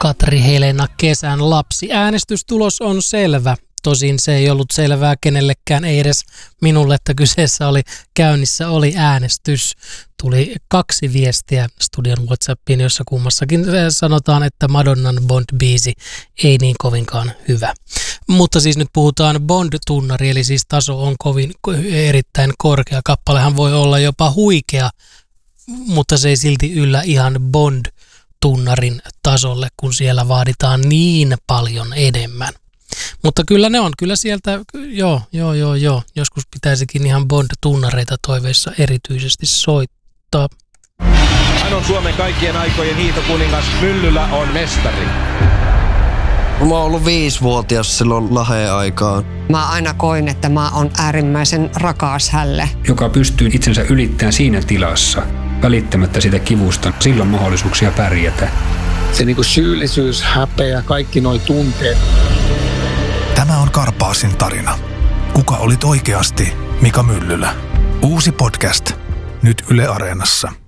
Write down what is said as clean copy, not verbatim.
Katri Helena kesän lapsi. Äänestystulos on selvä. Tosin se ei ollut selvää kenellekään, ei edes minulle, että käynnissä oli äänestys. Tuli 2 viestiä studion WhatsAppiin, jossa kummassakin sanotaan, että Madonnan Bond-biisi ei niin kovinkaan hyvä. Mutta siis nyt puhutaan Bond-tunnari, eli siis taso on erittäin korkea. Kappalehan voi olla jopa huikea, mutta se ei silti yllä ihan Bond-tunnarin tasolle, kun siellä vaaditaan niin paljon enemmän. Mutta kyllä ne on, kyllä sieltä, joo. Joskus pitäisikin ihan Bond-tunnareita toiveissa erityisesti soittaa. Hän on Suomen kaikkien aikojen hiihtokuningas, Myllylä on mestari. Mä oon ollut 5-vuotias silloin Laheen aikaan. Mä aina koin, että mä oon äärimmäisen rakas hälle. Joka pystyy itsensä ylittämään siinä tilassa, välittämättä sitä kivusta, silloin mahdollisuuksia pärjätä. Se niinku syyllisyys, häpeä, kaikki noi tunteet. Tämä on Karpaasin tarina. Kuka olit oikeasti Mika Myllylä? Uusi podcast. Nyt Yle Areenassa.